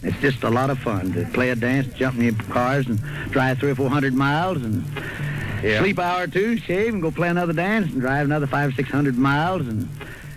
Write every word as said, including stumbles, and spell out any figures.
It's just a lot of fun to play a dance, jump in your cars, and drive three or four hundred miles, and Yeah. sleep an hour or two, shave, and go play another dance, and drive another five or six hundred miles, and